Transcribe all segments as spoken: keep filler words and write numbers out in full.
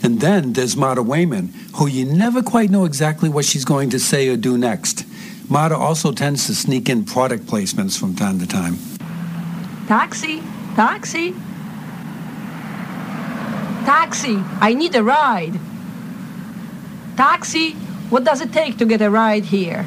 And then there's Marta Wayman, who you never quite know exactly what she's going to say or do next. Marta also tends to sneak in product placements from time to time. Taxi, taxi. Taxi, I need a ride. Taxi, what does it take to get a ride here?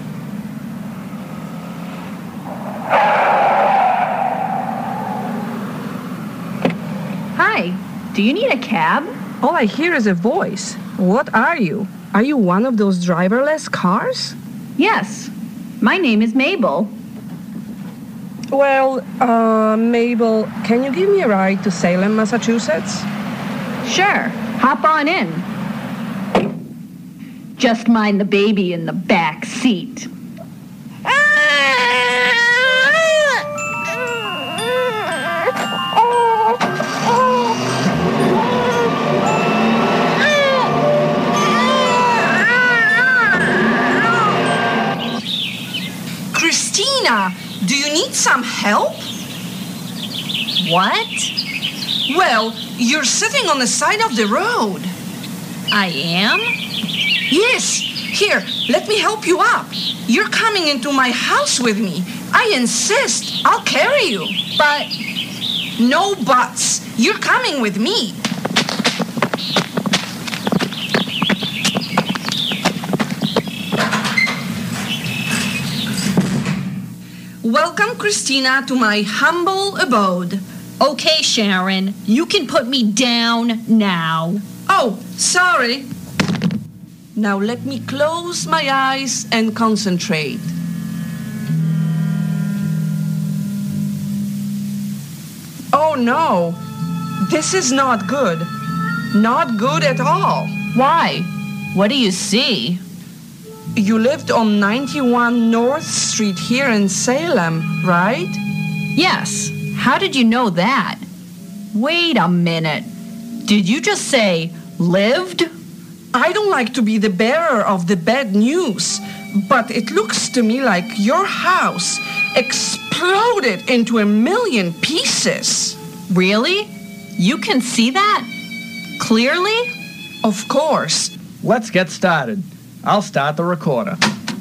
Hi, do you need a cab? All I hear is a voice. What are you? Are you one of those driverless cars? Yes, my name is Mabel. Well, uh, Mabel, can you give me a ride to Salem, Massachusetts? Sure, hop on in. Just mind the baby in the back seat. Christina, do you need some help? What? Well, you're sitting on the side of the road. I am? Yes. Here, let me help you up. You're coming into my house with me. I insist. I'll carry you. But... No buts. You're coming with me. Welcome, Christina, to my humble abode. Okay, Sharon, you can put me down now. Oh, sorry. Now let me close my eyes and concentrate. Oh no, this is not good. Not good at all. Why? What do you see? You lived on ninety-one North Street here in Salem, right? Yes. How did you know that? Wait a minute. Did you just say lived? I don't like to be the bearer of the bad news, but it looks to me like your house exploded into a million pieces. Really? You can see that? Clearly? Of course. Let's get started. I'll start the recorder.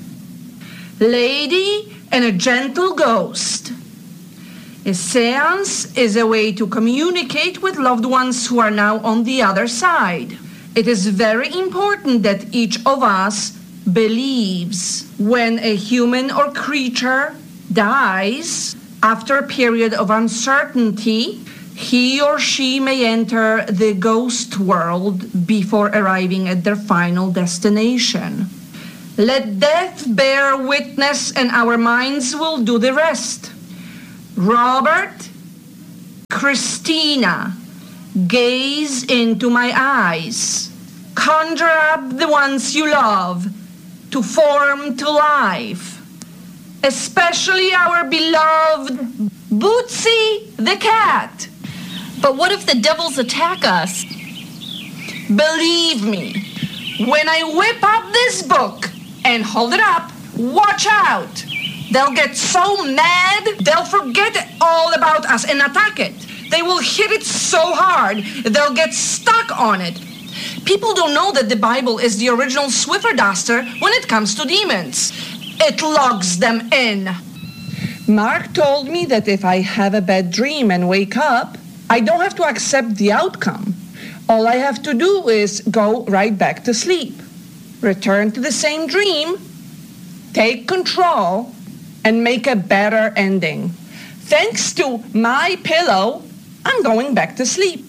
Lady and a gentle ghost. A seance is a way to communicate with loved ones who are now on the other side. It is very important that each of us believes when a human or creature dies after a period of uncertainty, he or she may enter the ghost world before arriving at their final destination. Let death bear witness and our minds will do the rest. Robert, Christina, gaze into my eyes. Conjure up the ones you love to form to life. Especially our beloved Bootsy the cat. But what if the devils attack us? Believe me, when I whip up this book and hold it up, watch out. They'll get so mad, they'll forget all about us and attack it. They will hit it so hard, they'll get stuck on it. People don't know that the Bible is the original Swiffer duster when it comes to demons. It logs them in. Mark told me that if I have a bad dream and wake up, I don't have to accept the outcome. All I have to do is go right back to sleep, return to the same dream, take control, and make a better ending. Thanks to my pillow, I'm going back to sleep.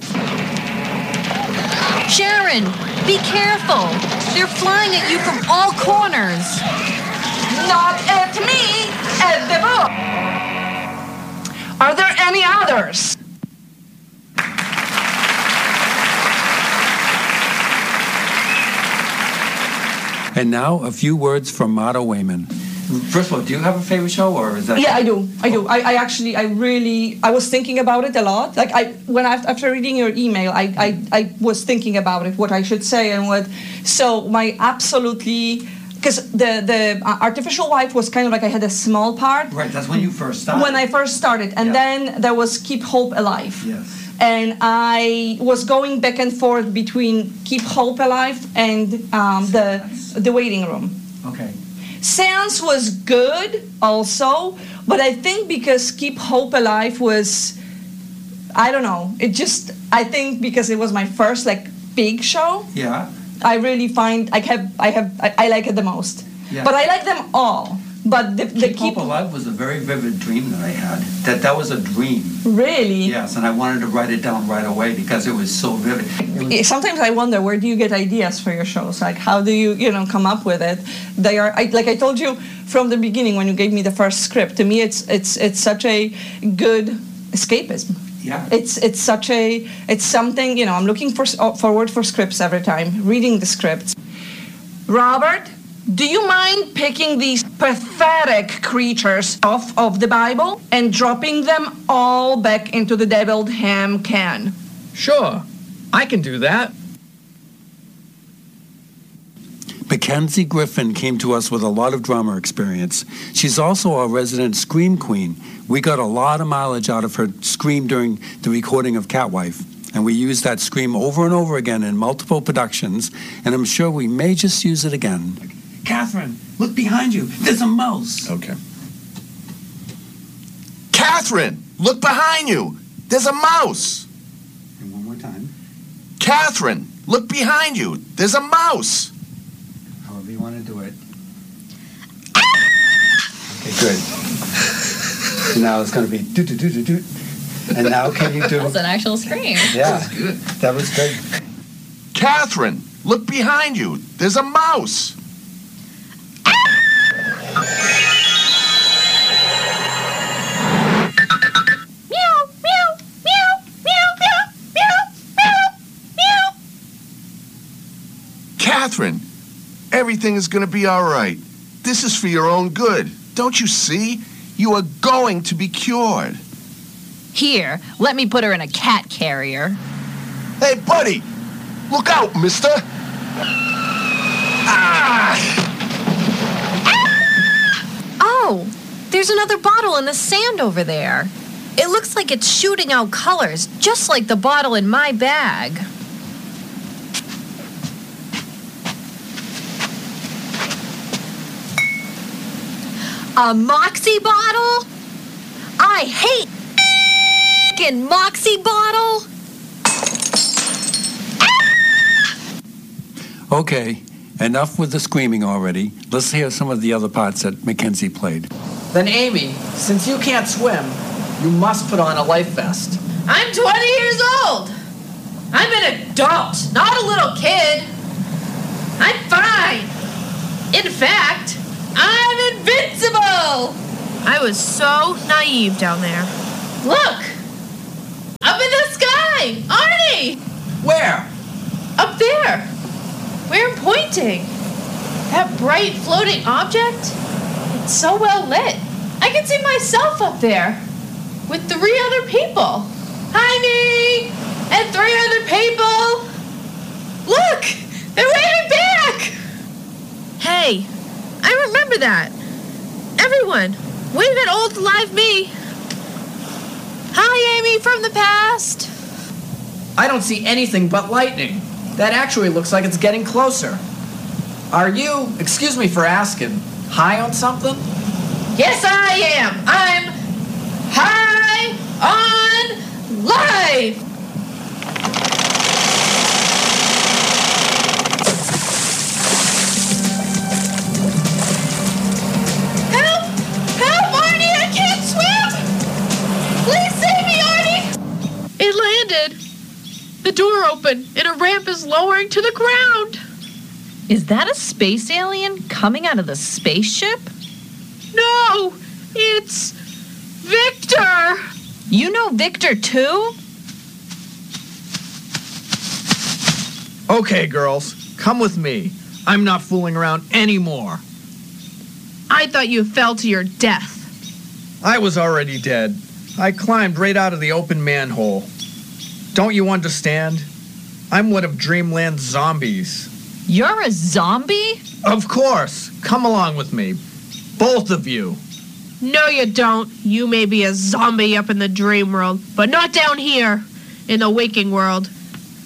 Sharon, be careful. They're flying at you from all corners. Not at me, at the book. Are there any others? And now, a few words from Marta Wayman. First of all, do you have a favorite show, or is that... Yeah, I do. I do. I, I actually, I really, I was thinking about it a lot. Like, I, when I, after reading your email, I, I, I was thinking about it, what I should say and what... So, my absolutely... Because the, the uh, Artificial Wife was kind of like I had a small part. Right, that's when you first started. When I first started. And yeah. then there was Keep Hope Alive. Yes. and I was going back and forth between Keep Hope Alive and um, the the waiting room. Okay. Seance was good also, but I think because Keep Hope Alive was, I don't know, it just, I think because it was my first like big show, Yeah. I really find I have I have I, I like it the most. Yeah. But I like them all. But the, the Keep Keep Hope Alive was a very vivid dream that I had. That that was a dream. really. Yes, and I wanted to write it down right away because it was so vivid. It was- Sometimes I wonder, where do you get ideas for your shows? Like, how do you, you know, come up with it? They are, I, like I told you from the beginning when you gave me the first script. To me, it's it's it's such a good escapism. yeah. It's it's such a it's something, you know. I'm looking for forward for scripts every time, reading the scripts. Robert, do you mind picking these pathetic creatures off of the Bible and dropping them all back into the deviled ham can? Sure, I can do that. Mackenzie Griffin came to us with a lot of drama experience. She's also our resident scream queen. We got a lot of mileage out of her scream during the recording of Catwife, and we used that scream over and over again in multiple productions, and I'm sure we may just use it again. Catherine, look behind you. There's a mouse. Okay. Catherine, look behind you. There's a mouse. And one more time. Catherine, look behind you. There's a mouse. However you want to do it. Okay, good. So now it's going to be do do do do do. And now can you do? That's an actual scream. Yeah, that was good. Catherine, look behind you. There's a mouse. Meow, meow, meow, meow, meow, meow, meow, meow. Catherine, everything is going to be all right. This is for your own good. Don't you see? You are going to be cured. Here, let me put her in a cat carrier. Hey, buddy, look out, mister. Ah! Oh, there's another bottle in the sand over there. It looks like it's shooting out colors, just like the bottle in my bag. A Moxie bottle? I hate f***ing Moxie bottle. Okay, enough with the screaming already. Let's hear some of the other parts that Mackenzie played. Then Amy, since you can't swim, you must put on a life vest. I'm twenty years old. I'm an adult, not a little kid. I'm fine. In fact, I'm invincible. I was so naive down there. Look, up in the sky, Arnie, Where? up there. Where I'm pointing. That bright floating object. It's so well lit. I can see myself up there with three other people. Hi, me, and three other people. Look, they're waving back. Hey, I remember that. Everyone, wave at old live me. Hi, Amy from the past. I don't see anything but lightning. That actually looks like it's getting closer. Are you, excuse me for asking, high on something? Yes, I am. I'm high on life. Help! Help, Arnie! I can't swim! Please save me, Arnie! It landed. The door opened and a ramp is lowering to the ground. Is that a space alien coming out of the spaceship? No, it's Victor. You know Victor too? Okay, girls, come with me. I'm not fooling around anymore. I thought you fell to your death. I was already dead. I climbed right out of the open manhole. Don't you understand? I'm one of Dreamland's zombies. You're a zombie? Of course. Come along with me. Both of you. No, you don't. You may be a zombie up in the dream world, but not down here. in the waking world.